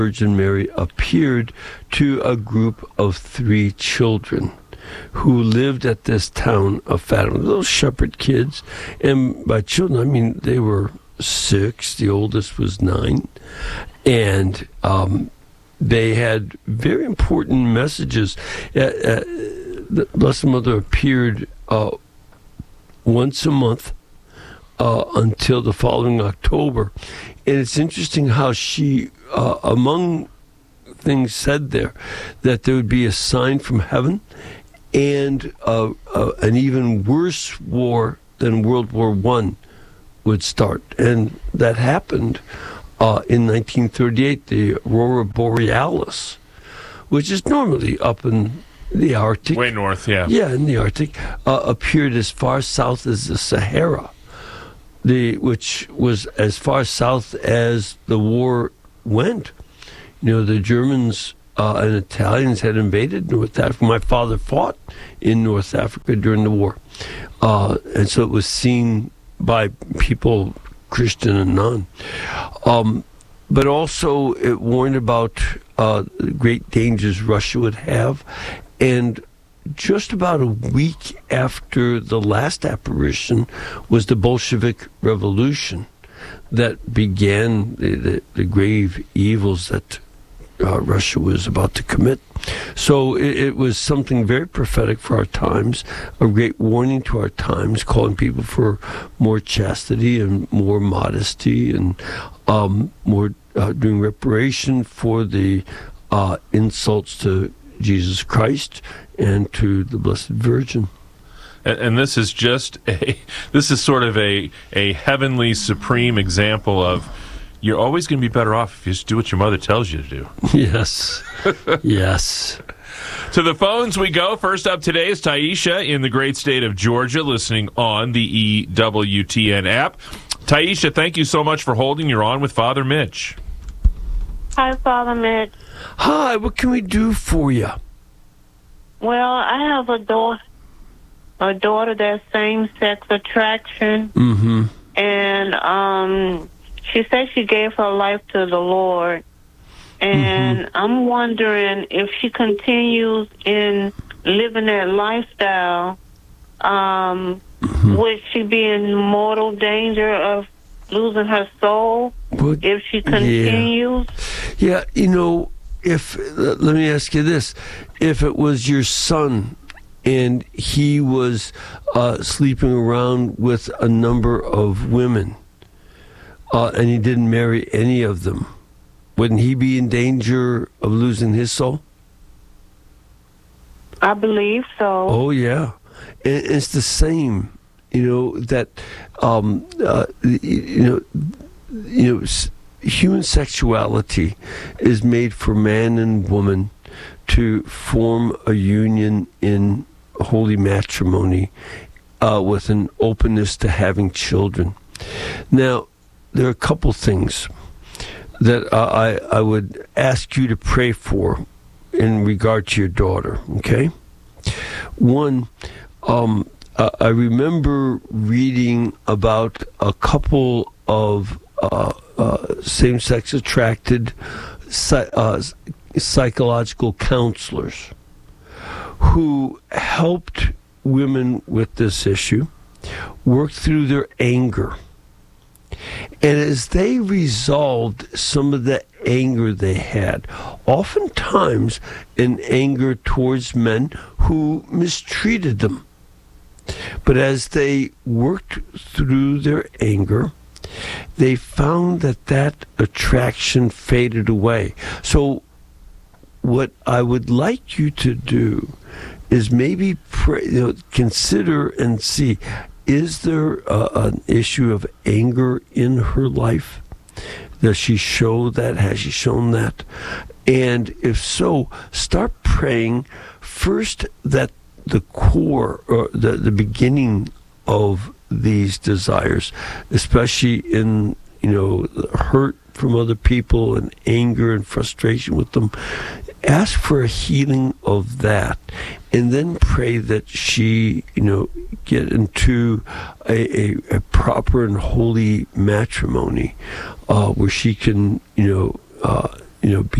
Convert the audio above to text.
Virgin Mary appeared to a group of 3 children who lived at this town of Fatima, little shepherd kids. And by children, I mean they were 6, the oldest was 9, and they had very important messages. The Blessed Mother appeared once a month until the following October. And it's interesting how she, among things said there, that there would be a sign from heaven and an even worse war than World War I would start. And that happened in 1938, the Aurora Borealis, which is normally up in the Arctic. Way north, yeah. Yeah, in the Arctic, appeared as far south as the Sahara, which was as far south as the war went. You know, the Germans and Italians had invaded North Africa. My father fought in North Africa during the war. And so it was seen by people, Christian and non. But also it warned about the great dangers Russia would have. And just about a week after the last apparition was the Bolshevik Revolution that began the grave evils that Russia was about to commit. So it was something very prophetic for our times, a great warning to our times, calling people for more chastity and more modesty and more doing reparation for the insults to Jesus Christ and to the Blessed Virgin. And this is sort of a heavenly supreme example of you're always going to be better off if you just do what your mother tells you to do. Yes. Yes. To the phones we go. First up today is Taisha in the great state of Georgia, listening on the EWTN app. Taisha, thank you so much for holding. You're on with Father Mitch. Hi, Father Mitch. Hi, what can we do for you? Well, I have a daughter that's same-sex attraction. Mm-hmm. And she said she gave her life to the Lord. And I'm wondering if she continues in living that lifestyle, would she be in mortal danger of losing her soul if she continues? Yeah, you know, let me ask you this. If it was your son and he was sleeping around with a number of women and he didn't marry any of them, wouldn't he be in danger of losing his soul? I believe so. Oh, yeah. And it's the same, you know, that, human sexuality is made for man and woman to form a union in holy matrimony with an openness to having children. Now, there are a couple things that I would ask you to pray for in regard to your daughter, okay? One, I remember reading about a couple of same-sex attracted psychological counselors who helped women with this issue work through their anger. And as they resolved some of the anger they had, oftentimes an anger towards men who mistreated them, but as they worked through their anger, they found that attraction faded away. So what I would like you to do is maybe consider and see, is there an issue of anger in her life? Does she show that? Has she shown that? And if so, start praying first that the core or the beginning of these desires, especially in hurt from other people and anger and frustration with them, ask for a healing of that, and then pray that she get into a proper and holy matrimony where she can you know,